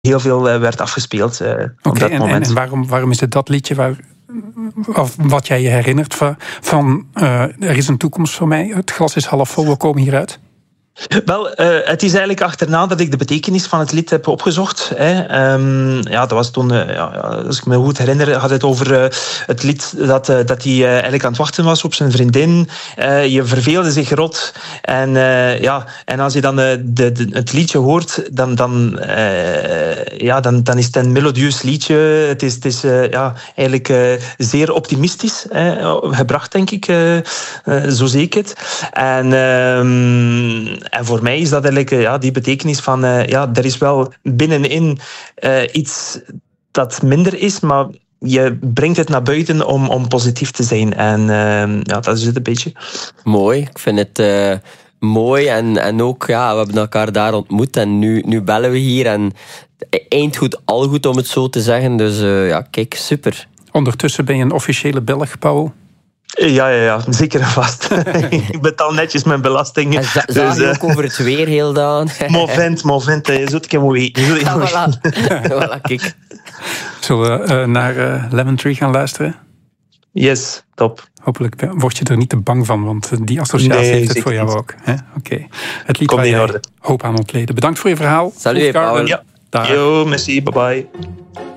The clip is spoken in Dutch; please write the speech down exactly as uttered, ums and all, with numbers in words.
heel veel uh, werd afgespeeld uh, okay, op dat en, moment. En, en waarom, waarom is het dat liedje waar, of wat jij je herinnert van, van uh, er is een toekomst voor mij, het glas is half vol, we komen hieruit? Wel, uh, het is eigenlijk achterna dat ik de betekenis van het lied heb opgezocht. Hè. Um, ja, dat was toen, uh, ja, als ik me goed herinner, had het over uh, het lied dat, uh, dat hij uh, eigenlijk aan het wachten was op zijn vriendin. Uh, je verveelde zich rot. En, uh, ja, en als je dan uh, de, de, het liedje hoort, dan, dan, uh, ja, dan, dan is het een melodieus liedje. Het is, het is uh, ja, eigenlijk uh, zeer optimistisch hè, gebracht, denk ik. Uh, uh, zo zie ik het. En... Uh, En voor mij is dat eigenlijk ja, die betekenis van... Uh, ja, er is wel binnenin uh, iets dat minder is, maar je brengt het naar buiten om, om positief te zijn. En uh, ja, dat is het een beetje. Mooi. Ik vind het uh, mooi. En, en ook, ja, we hebben elkaar daar ontmoet. En nu, nu bellen we hier. En eind goed, al goed, om het zo te zeggen. Dus uh, ja, kijk, super. Ondertussen ben je een officiële Belg, Paul. Ja, ja, ja, zeker en vast. Ik betaal netjes mijn belastingen. En za- zag je dus, ook over het weer heel dan? Movent, movent, je zult ik hem mooi. Ja, voilà. Voilà, kijk. Zullen we uh, naar uh, Lemon Tree gaan luisteren? Yes, top. Hopelijk word je er niet te bang van, want die associatie nee, heeft het voor jou niet. Ook. Oké. Okay. Het lied waar je hoop aan ontleden. Bedankt voor je verhaal. Salut, Paul. Ja. Yo, merci, bye bye.